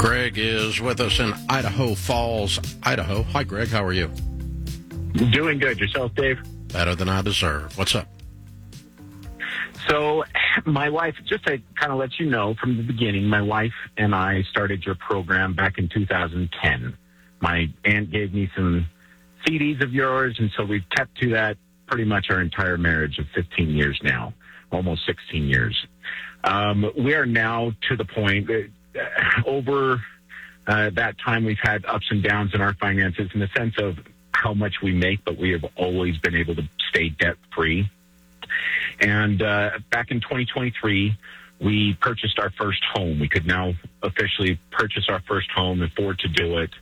Greg is with us in Idaho Falls, Idaho. Hi, Greg. How are you? Doing good. Yourself, Dave? Better than I deserve. What's up? So my wife, just to kind of let you know from the beginning, my wife and I started your program back in 2010. My aunt gave me some CDs of yours, and so we've kept to that pretty much our entire marriage of 15 years now, almost 16 years. We are now to the point that over that time we've had ups and downs in our finances in the sense of how much we make, but we have always been able to stay debt-free. And back in 2023, we purchased our first home. We could now officially purchase our first home, afford to do it.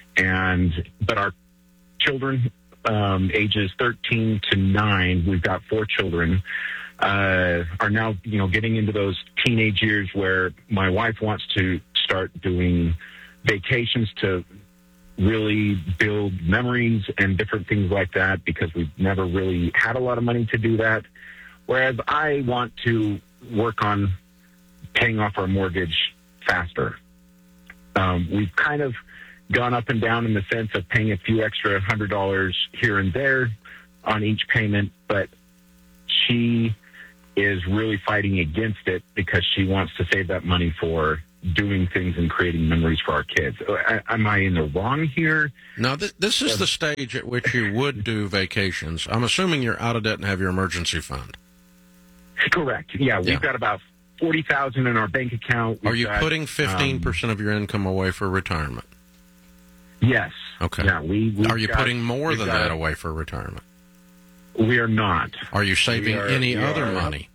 But our children, ages 13 to 9, we've got 4 children, are now, getting into those teenage years where my wife wants to start doing vacations to really build memories and different things like that, because we've never really had a lot of money to do that. Whereas I want to work on paying off our mortgage faster. We've kind of gone up and down in the sense of paying a few extra $100 here and there on each payment, but she is really fighting against it because she wants to save that money for doing things and creating memories for our kids. Am I in the wrong here? No, this is the stage at which you would do vacations. I'm assuming you're out of debt and have your emergency fund. Correct. Yeah, we've got about $40,000 in our bank account. Are you putting 15% of your income away for retirement? Yes. Okay. Yeah, are you putting more than that away for retirement? We are not. Are you saving any other money?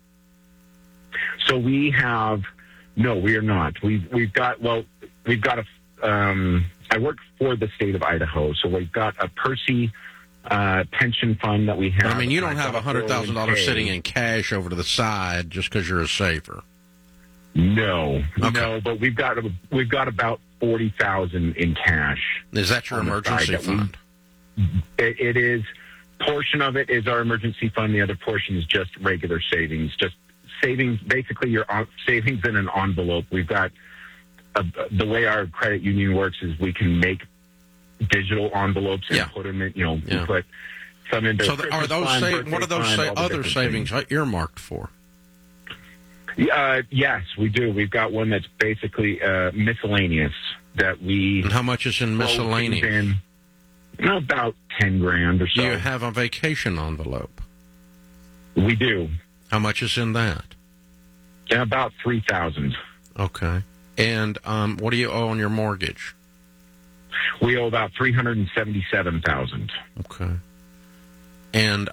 So we have, no, we are not. We've got a, I work for the state of Idaho, so we've got a Percy pension fund that we have. But, I mean, you don't have $100,000 sitting in cash over to the side just because you're a saver. No, no, but we've got about $40,000 in cash. Is that your emergency fund? It is. Portion of it is our emergency fund. The other portion is just regular savings, just savings. Basically, your savings in an envelope. We've got the way our credit union works is we can make digital envelopes and put them in. We put some into. So are those what are those other savings earmarked for? Yes, we do. We've got one that's basically miscellaneous that we. And how much is in miscellaneous? About $10,000 or so. Do you have a vacation envelope? We do. How much is in that? About $3,000. Okay. And what do you owe on your mortgage? We owe about $377,000. Okay. And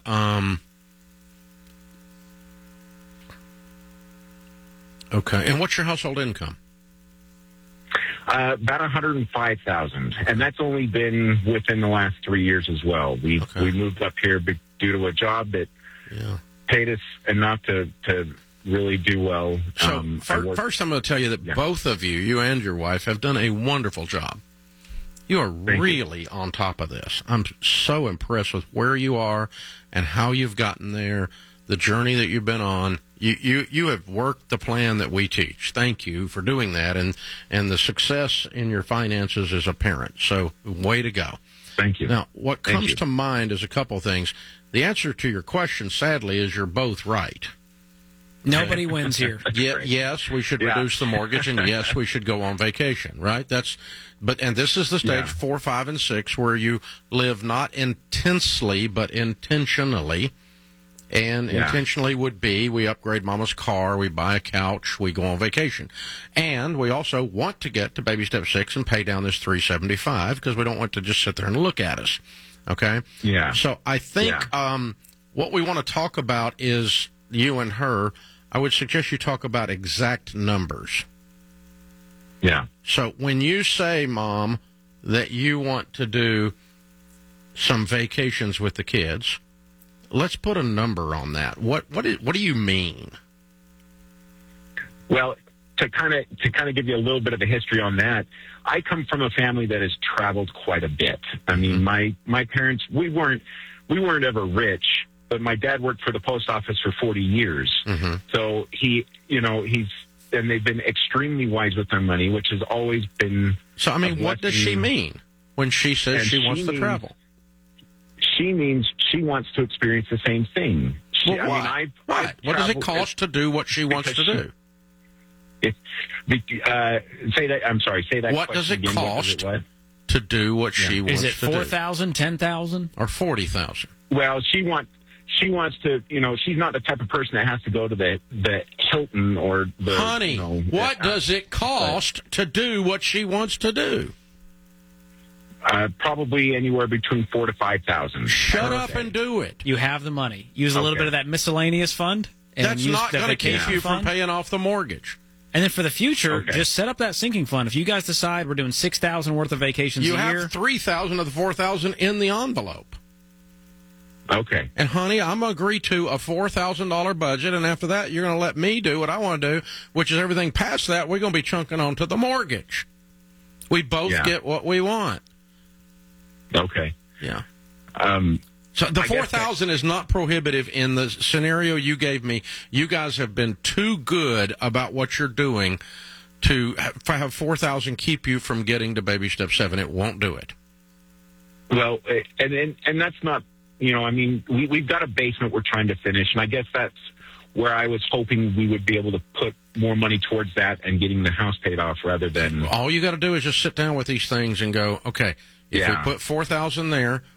okay. And what's your household income? About $105,000, and that's only been within the last 3 years as well. We moved up here due to a job that paid us enough to really do well. So first, I'm going to tell you that both of you and your wife, have done a wonderful job. You are really on top of this. I'm so impressed with where you are and how you've gotten there, the journey that you've been on. You have worked the plan that we teach. Thank you for doing that, and the success in your finances is apparent. So, way to go. Thank you. Now, what comes to mind is a couple things. The answer to your question, sadly, is you're both right. Nobody wins here. Yes, we should reduce the mortgage, and yes, we should go on vacation, right? And this is the stage 4, 5, and 6 where you live not intensely, but intentionally. And intentionally would be we upgrade Mama's car, we buy a couch, we go on vacation. And we also want to get to baby step 6 and pay down this $375 because we don't want to just sit there and look at us. Okay? Yeah. So I think what we want to talk about is you and her. I would suggest you talk about exact numbers. Yeah. So when you say, Mom, that you want to do some vacations with the kids, let's put a number on that. What do you mean? Well, to kind of give you a little bit of a history on that, I come from a family that has traveled quite a bit. I mean, my parents, we weren't ever rich, but my dad worked for the post office for 40 years. Mm-hmm. So he's they've been extremely wise with their money, which has always been. So, I mean, what does she mean when she says she wants to travel? She means she wants to experience the same thing. What does it cost to do what she wants to do? Say that. I'm sorry. Say that. What does it cost to do what she wants to do? Is it $4,000, $10,000, or $40,000? Well, she wants to. You know, she's not the type of person that has to go to the Hilton or the. Honey, what does it cost to do what she wants to do? Probably anywhere between $4,000 to $5,000. Shut up and do it. You have the money. Use a little bit of that miscellaneous fund. And that's not going to keep you from paying off the mortgage. And then for the future, just set up that sinking fund. If you guys decide we're doing $6,000 worth of vacations a year, you have $3,000 of the $4,000 in the envelope. Okay. And honey, I'm going to agree to a $4,000 budget, and after that, you're going to let me do what I want to do, which is everything past that. We're going to be chunking onto the mortgage. We both get what we want. Okay. Yeah. So the $4,000 is not prohibitive in the scenario you gave me. You guys have been too good about what you're doing to have $4,000 keep you from getting to baby step 7. It won't do it. Well, and that's not, you know, I mean, we've got a basement we're trying to finish, and I guess that's where I was hoping we would be able to put more money towards that and getting the house paid off rather than. All you got to do is just sit down with these things and go, okay, if we put $4,000 there,